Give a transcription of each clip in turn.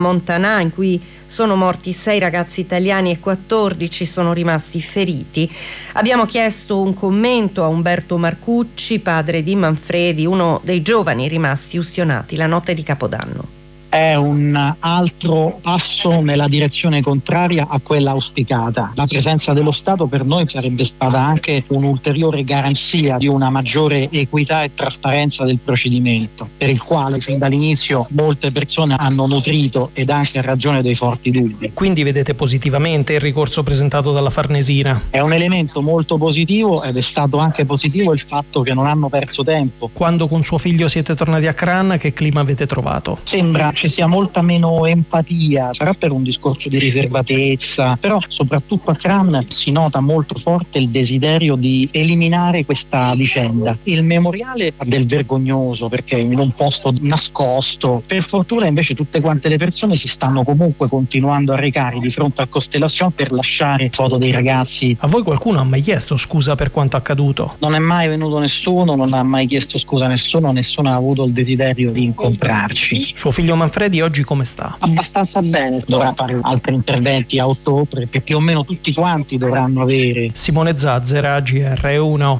Montanà, in cui sono morti 6 ragazzi italiani e 14 sono rimasti feriti. Abbiamo chiesto un commento a Umberto Marcucci, padre di Manfredi, uno dei giovani rimasti ustionati la notte di Capodanno. È un altro passo nella direzione contraria a quella auspicata. La presenza dello Stato per noi sarebbe stata anche un'ulteriore garanzia di una maggiore equità e trasparenza del procedimento, per il quale fin dall'inizio molte persone hanno nutrito ed anche a ragione dei forti dubbi. Quindi vedete positivamente il ricorso presentato dalla Farnesina? È un elemento molto positivo ed è stato anche positivo il fatto che non hanno perso tempo. Quando con suo figlio siete tornati a Cran, che clima avete trovato? Sembra ci sia molta meno empatia, sarà per un discorso di riservatezza, però soprattutto a Cran si nota molto forte il desiderio di eliminare questa vicenda. Il memoriale ha del vergognoso perché in un posto nascosto, per fortuna invece tutte quante le persone si stanno comunque continuando a recare di fronte al Constellation per lasciare foto dei ragazzi. A voi qualcuno ha mai chiesto scusa per quanto accaduto? Non è mai venuto nessuno, non ha mai chiesto scusa a nessuno ha avuto il desiderio di incontrarci. Suo figlio Manfredi oggi come sta? Abbastanza bene, dovrà fare altri interventi a ottobre che più o meno tutti quanti dovranno avere. Simone Zazzera, GR1.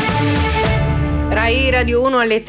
Rai Radio 1 alle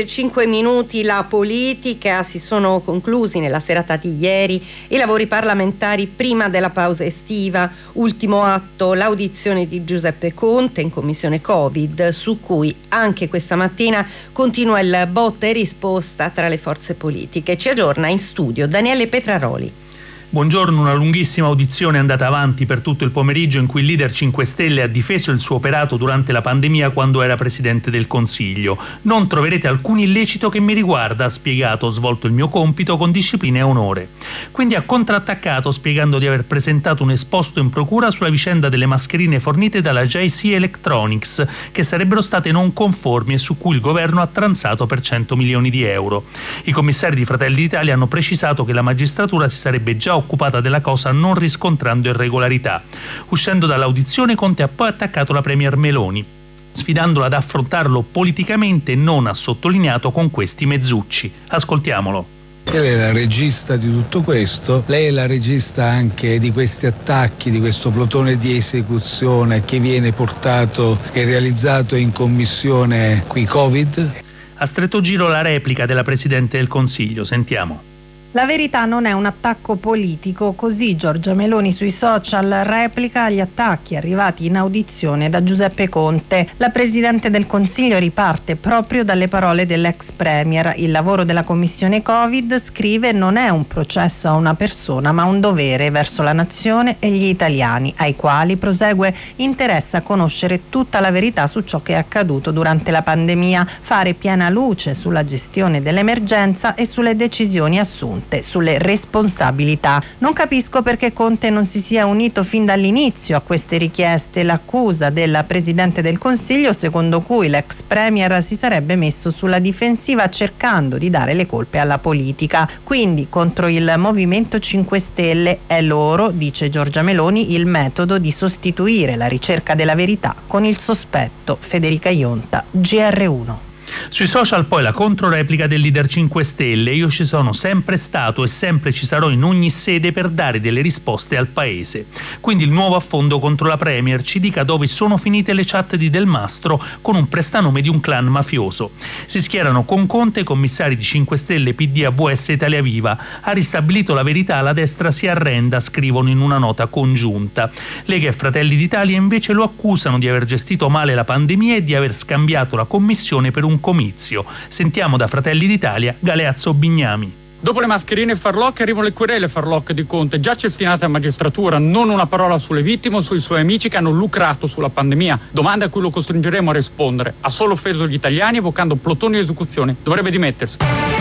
13:05. La politica. Si sono conclusi nella serata di ieri i lavori parlamentari prima della pausa estiva. Ultimo atto, l'audizione di Giuseppe Conte in commissione Covid, su cui anche questa mattina continua il botta e risposta tra le forze politiche. Ci aggiorna in studio Daniele Petraroli. Buongiorno, una lunghissima audizione è andata avanti per tutto il pomeriggio in cui il leader 5 Stelle ha difeso il suo operato durante la pandemia quando era Presidente del Consiglio. Non troverete alcun illecito che mi riguarda, ha spiegato, ho svolto il mio compito con disciplina e onore. Quindi ha contrattaccato spiegando di aver presentato un esposto in procura sulla vicenda delle mascherine fornite dalla JC Electronics, che sarebbero state non conformi e su cui il governo ha transato per 100 milioni di euro. I commissari di Fratelli d'Italia hanno precisato che la magistratura si sarebbe già occupata della cosa non riscontrando irregolarità. Uscendo dall'audizione, Conte ha poi attaccato la premier Meloni, sfidandola ad affrontarlo politicamente e non, ha sottolineato, con questi mezzucci. Ascoltiamolo. Lei è la regista di tutto questo, lei è la regista anche di questi attacchi, di questo plotone di esecuzione che viene portato e realizzato in commissione qui Covid. A stretto giro la replica della Presidente del Consiglio, sentiamo. La verità non è un attacco politico, così Giorgia Meloni sui social replica agli attacchi arrivati in audizione da Giuseppe Conte. La Presidente del Consiglio riparte proprio dalle parole dell'ex premier. Il lavoro della Commissione Covid, scrive, non è un processo a una persona ma un dovere verso la nazione e gli italiani, ai quali, prosegue, interessa conoscere tutta la verità su ciò che è accaduto durante la pandemia, fare piena luce sulla gestione dell'emergenza e sulle decisioni assunte, sulle responsabilità. Non capisco perché Conte non si sia unito fin dall'inizio a queste richieste. L'accusa della Presidente del Consiglio, secondo cui l'ex premier si sarebbe messo sulla difensiva cercando di dare le colpe alla politica, quindi contro il Movimento 5 Stelle. È loro, dice Giorgia Meloni, il metodo di sostituire la ricerca della verità con il sospetto. Federica Ionta, GR1. Sui social poi la controreplica del leader 5 Stelle: io ci sono sempre stato e sempre ci sarò in ogni sede per dare delle risposte al paese. Quindi il nuovo affondo contro la premier: ci dica dove sono finite le chat di Del Mastro con un prestanome di un clan mafioso. Si schierano con Conte commissari di 5 Stelle, PD, AVS, Italia Viva. Ha ristabilito la verità, la destra si arrenda, scrivono in una nota congiunta. Lega e Fratelli d'Italia invece lo accusano di aver gestito male la pandemia e di aver scambiato la commissione per un comizio. Sentiamo da Fratelli d'Italia Galeazzo Bignami. Dopo le mascherine e farlocche arrivano le querele farlocche di Conte, già cestinate a magistratura. Non una parola sulle vittime o sui suoi amici che hanno lucrato sulla pandemia. Domanda a cui lo costringeremo a rispondere. Ha solo offeso gli italiani evocando plotoni di esecuzione. Dovrebbe dimettersi.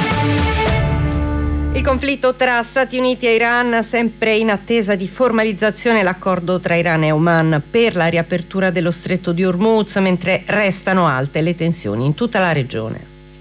Il conflitto tra Stati Uniti e Iran, sempre in attesa di formalizzazione l'accordo tra Iran e Oman per la riapertura dello stretto di Hormuz, mentre restano alte le tensioni in tutta la regione.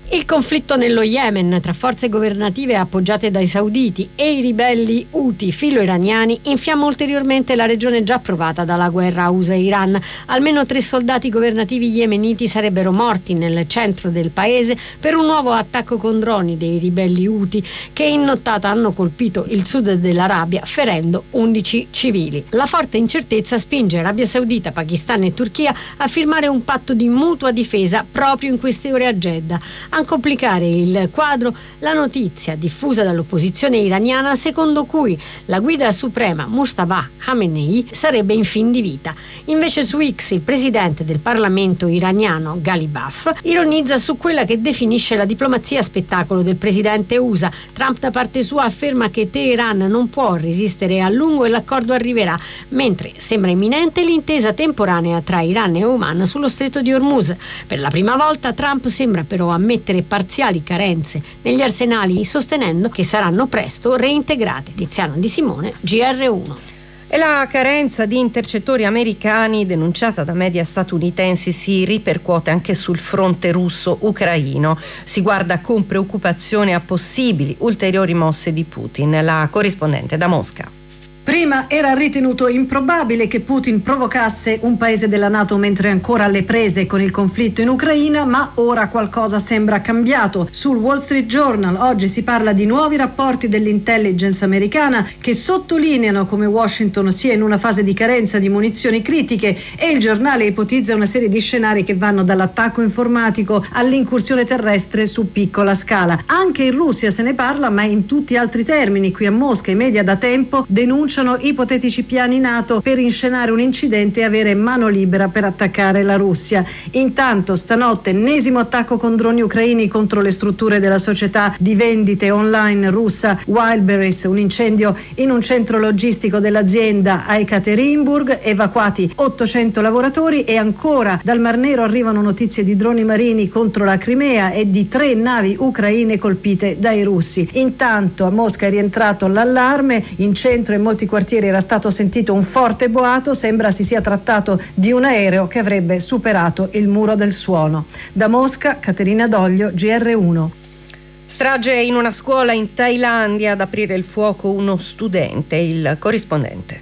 Il conflitto nello Yemen tra forze governative appoggiate dai sauditi e i ribelli Houthi filo-iraniani infiamma ulteriormente la regione già provata dalla guerra USA-Iran. Almeno 3 soldati governativi yemeniti sarebbero morti nel centro del paese per un nuovo attacco con droni dei ribelli Houthi che in nottata hanno colpito il sud dell'Arabia, ferendo 11 civili. La forte incertezza spinge Arabia Saudita, Pakistan e Turchia a firmare un patto di mutua difesa proprio in queste ore a Jeddah. A complicare il quadro la notizia diffusa dall'opposizione iraniana secondo cui la guida suprema Mustafa Khamenei sarebbe in fin di vita. Invece su X il presidente del Parlamento iraniano Ghalibaf ironizza su quella che definisce la diplomazia spettacolo del presidente USA. Trump da parte sua afferma che Teheran non può resistere a lungo e l'accordo arriverà, mentre sembra imminente l'intesa temporanea tra Iran e Oman sullo stretto di Hormuz. Per la prima volta Trump sembra però ammettere parziali carenze negli arsenali, sostenendo che saranno presto reintegrate. Tiziano Di Simone, GR1. E la carenza di intercettori americani denunciata da media statunitensi si ripercuote anche sul fronte russo-ucraino. Si guarda con preoccupazione a possibili ulteriori mosse di Putin. La corrispondente da Mosca. Prima era ritenuto improbabile che Putin provocasse un paese della NATO mentre è ancora alle prese con il conflitto in Ucraina, ma ora qualcosa sembra cambiato. Sul Wall Street Journal oggi si parla di nuovi rapporti dell'intelligence americana che sottolineano come Washington sia in una fase di carenza di munizioni critiche, e il giornale ipotizza una serie di scenari che vanno dall'attacco informatico all'incursione terrestre su piccola scala. Anche in Russia se ne parla, ma in tutti altri termini. Qui a Mosca i media da tempo denunciano ipotetici piani NATO per inscenare un incidente e avere mano libera per attaccare la Russia. Intanto stanotte ennesimo attacco con droni ucraini contro le strutture della società di vendite online russa Wildberries, un incendio in un centro logistico dell'azienda a Ekaterinburg, evacuati 800 lavoratori, e ancora dal Mar Nero arrivano notizie di droni marini contro la Crimea e di 3 navi ucraine colpite dai russi. Intanto a Mosca è rientrato l'allarme, in centro e molti quartieri era stato sentito un forte boato, sembra si sia trattato di un aereo che avrebbe superato il muro del suono. Da Mosca, Caterina Doglio, GR1. Strage in una scuola in Thailandia, ad aprire il fuoco uno studente, il corrispondente.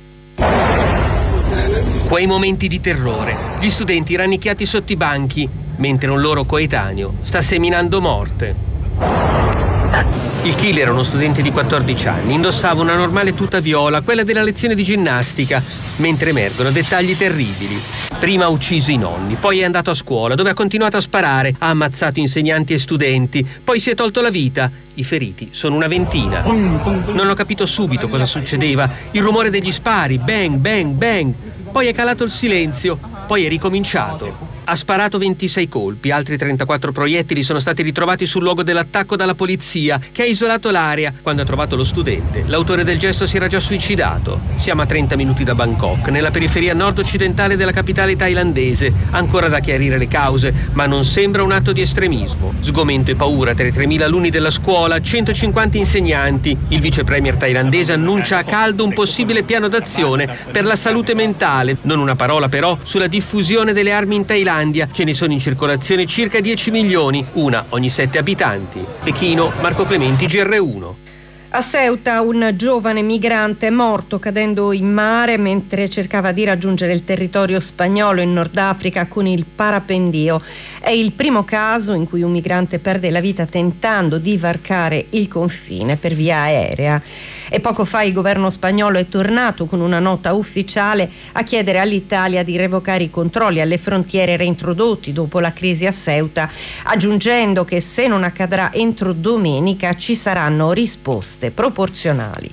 Quei momenti di terrore, gli studenti rannicchiati sotto i banchi, mentre un loro coetaneo sta seminando morte. Il killer, uno studente di 14 anni, indossava una normale tuta viola, quella della lezione di ginnastica, mentre emergono dettagli terribili. Prima ha ucciso i nonni, poi è andato a scuola, dove ha continuato a sparare, ha ammazzato insegnanti e studenti, poi si è tolto la vita. I feriti sono una ventina. Non ho capito subito cosa succedeva. Il rumore degli spari, bang, bang, bang. Poi è calato il silenzio, poi è ricominciato. Ha sparato 26 colpi, altri 34 proiettili sono stati ritrovati sul luogo dell'attacco dalla polizia, che ha isolato l'area. Quando ha trovato lo studente, l'autore del gesto si era già suicidato. Siamo a 30 minuti da Bangkok, nella periferia nord-occidentale della capitale thailandese. Ancora da chiarire le cause, ma non sembra un atto di estremismo. Sgomento e paura tra i 3.000 alunni della scuola, 150 insegnanti. Il vice premier thailandese annuncia a caldo un possibile piano d'azione per la salute mentale. Non una parola però sulla diffusione delle armi in Thailandia. Ce ne sono in circolazione circa 10 milioni, una ogni 7 abitanti. Pechino, Marco Clementi, GR1. A Ceuta un giovane migrante è morto cadendo in mare mentre cercava di raggiungere il territorio spagnolo in Nord Africa con il parapendio. È il primo caso in cui un migrante perde la vita tentando di varcare il confine per via aerea. E poco fa il governo spagnolo è tornato con una nota ufficiale a chiedere all'Italia di revocare i controlli alle frontiere reintrodotti dopo la crisi a Ceuta, aggiungendo che se non accadrà entro domenica ci saranno risposte proporzionali.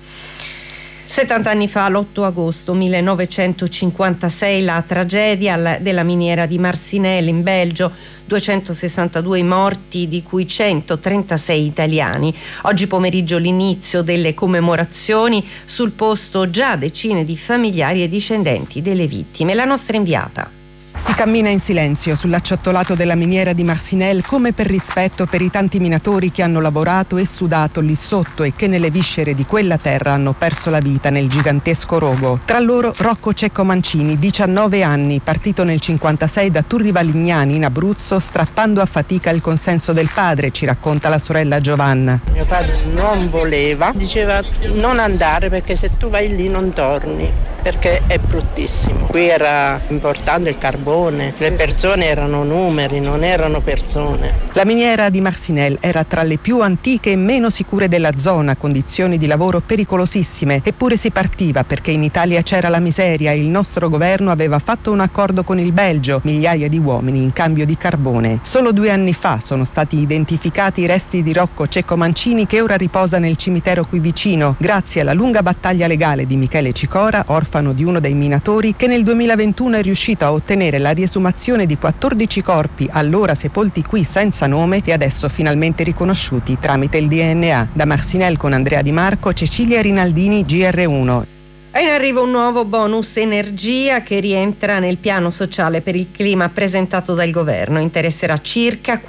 70 anni fa, l'8 agosto 1956, la tragedia della miniera di Marcinelle in Belgio, 262 morti, di cui 136 italiani. Oggi pomeriggio l'inizio delle commemorazioni, sul posto già decine di familiari e discendenti delle vittime. La nostra inviata. Si cammina in silenzio sull'acciottolato della miniera di Marcinelle come per rispetto per i tanti minatori che hanno lavorato e sudato lì sotto e che nelle viscere di quella terra hanno perso la vita nel gigantesco rogo. Tra loro Rocco Cecco Mancini, 19 anni, partito nel 56 da Turri Valignani in Abruzzo, strappando a fatica il consenso del padre, ci racconta la sorella Giovanna. Mio padre non voleva, diceva non andare perché se tu vai lì non torni, perché è bruttissimo. Qui era importante il carbone, le persone erano numeri, non erano persone. La miniera di Marcinelle era tra le più antiche e meno sicure della zona, condizioni di lavoro pericolosissime, eppure si partiva perché in Italia c'era la miseria e il nostro governo aveva fatto un accordo con il Belgio, migliaia di uomini in cambio di carbone. Solo 2 anni fa sono stati identificati i resti di Rocco Cecco Mancini, che ora riposa nel cimitero qui vicino, grazie alla lunga battaglia legale di Michele Cicora, orfano di uno dei minatori, che nel 2021 è riuscito a ottenere la riesumazione di 14 corpi allora sepolti qui senza nome e adesso finalmente riconosciuti tramite il DNA. Da Marcinelle con Andrea Di Marco, Cecilia Rinaldini, GR1. È in arrivo un nuovo bonus energia che rientra nel piano sociale per il clima presentato dal governo. Interesserà circa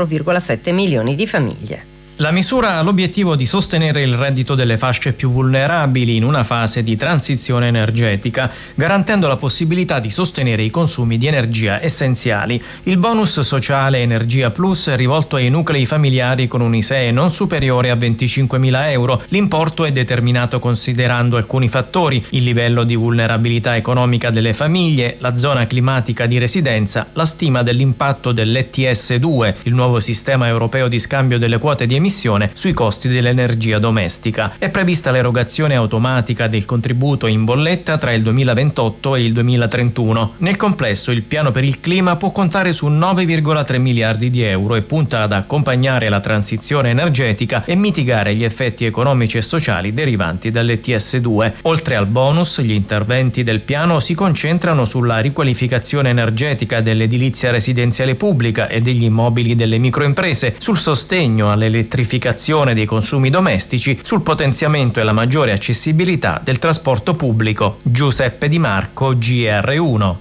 4,7 milioni di famiglie. La misura ha l'obiettivo di sostenere il reddito delle fasce più vulnerabili in una fase di transizione energetica, garantendo la possibilità di sostenere i consumi di energia essenziali. Il bonus sociale Energia Plus è rivolto ai nuclei familiari con un ISEE non superiore a 25.000 euro. L'importo è determinato considerando alcuni fattori: il livello di vulnerabilità economica delle famiglie, la zona climatica di residenza, la stima dell'impatto dell'ETS2, il nuovo sistema europeo di scambio delle quote di emissione, sui costi dell'energia domestica. È prevista l'erogazione automatica del contributo in bolletta tra il 2028 e il 2031. Nel complesso il piano per il clima può contare su 9,3 miliardi di euro e punta ad accompagnare la transizione energetica e mitigare gli effetti economici e sociali derivanti dall'ETS2. Oltre al bonus, gli interventi del piano si concentrano sulla riqualificazione energetica dell'edilizia residenziale pubblica e degli immobili delle microimprese, sul sostegno all'elettrificazione dei consumi domestici, sul potenziamento e la maggiore accessibilità del trasporto pubblico. Giuseppe Di Marco, GR1.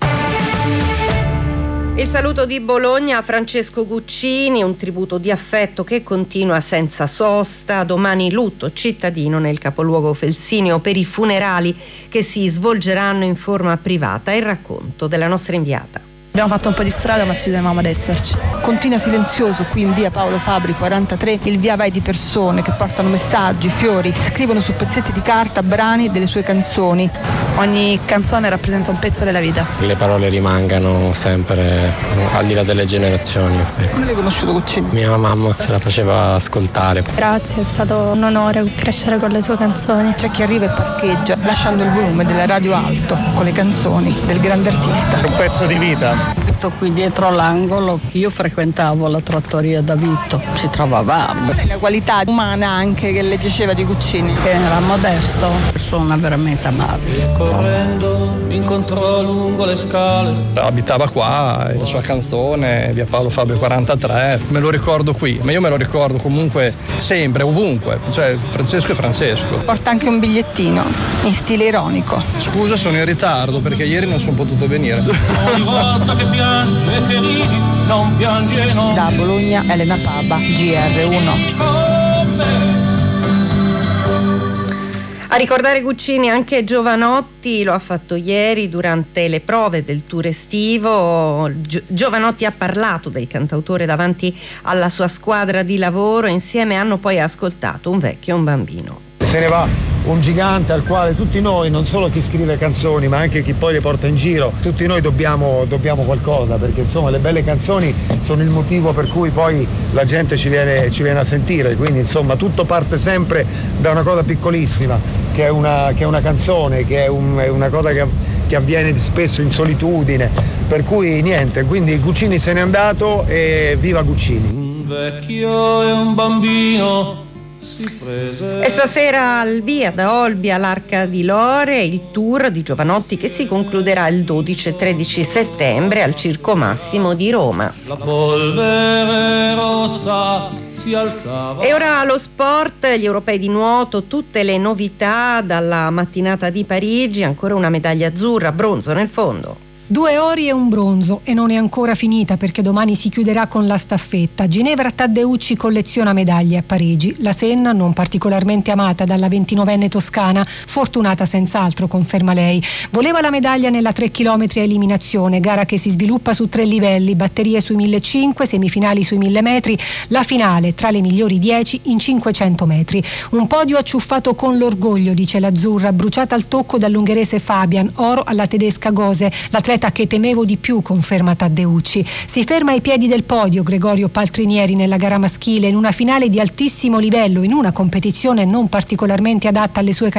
Il saluto di Bologna a Francesco Guccini, un tributo di affetto che continua senza sosta. Domani lutto cittadino nel capoluogo felsineo per i funerali che si svolgeranno in forma privata. Il racconto della nostra inviata. Abbiamo fatto un po' di strada, ma ci tenevamo ad esserci. Continua silenzioso qui in via Paolo Fabri 43 il via vai di persone che portano messaggi, fiori, scrivono su pezzetti di carta brani delle sue canzoni. Ogni canzone rappresenta un pezzo della vita. Le parole rimangano sempre al di là delle generazioni. Come l'hai conosciuto Guccini? Mia mamma se la faceva ascoltare. Grazie, è stato un onore crescere con le sue canzoni. C'è chi arriva e parcheggia lasciando il volume della radio alto con le canzoni del grande artista. Un pezzo di vita. Qui dietro l'angolo io frequentavo la trattoria da Vitto, ci trovavamo. Qual è la qualità umana anche che le piaceva di Guccini? Che era modesto, persona veramente amabile. Correndo mi incontrò lungo le scale. Abitava qua e la sua canzone via Paolo Fabri 43 me lo ricordo qui, ma io me lo ricordo comunque sempre, ovunque, cioè Francesco è Francesco. Porta anche un bigliettino in stile ironico. Scusa, sono in ritardo perché ieri non sono potuto venire. Ogni volta che piangi e che ridi non piange no. Da Bologna Elena Paba, GR1. A ricordare Guccini anche Giovanotti, lo ha fatto ieri durante le prove del tour estivo. Giovanotti ha parlato del cantautore davanti alla sua squadra di lavoro e insieme hanno poi ascoltato Un vecchio e un bambino. Se ne va un gigante al quale tutti noi, non solo chi scrive canzoni ma anche chi poi le porta in giro, tutti noi dobbiamo qualcosa, perché insomma le belle canzoni sono il motivo per cui poi la gente ci viene a sentire, quindi insomma tutto parte sempre da una cosa piccolissima che è una canzone, che è una cosa che avviene spesso in solitudine, per cui niente, quindi Guccini se n'è andato e viva Guccini. Un vecchio e un bambino. E stasera al via da Olbia all'Arca di Lore il tour di Giovanotti che si concluderà il 12 e 13 settembre al Circo Massimo di Roma. La polvere rossa si alzava. E ora lo sport, gli europei di nuoto, tutte le novità dalla mattinata di Parigi, ancora una medaglia azzurra, bronzo nel fondo. 2 ori e un bronzo, e non è ancora finita perché domani si chiuderà con la staffetta. Ginevra Taddeucci colleziona medaglie a Parigi. La Senna, non particolarmente amata dalla 29enne toscana, fortunata senz'altro, conferma lei. Voleva la medaglia nella 3 km a eliminazione, gara che si sviluppa su 3 livelli, batterie sui 1.500, semifinali sui 1.000 metri, la finale tra le migliori 10 in 500 metri. Un podio acciuffato con l'orgoglio, dice l'azzurra, bruciata al tocco dall'ungherese Fabian, oro alla tedesca Gose, l'atleta che temevo di più, conferma Taddeucci. Si ferma ai piedi del podio Gregorio Paltrinieri nella gara maschile, in una finale di altissimo livello, in una competizione non particolarmente adatta alle sue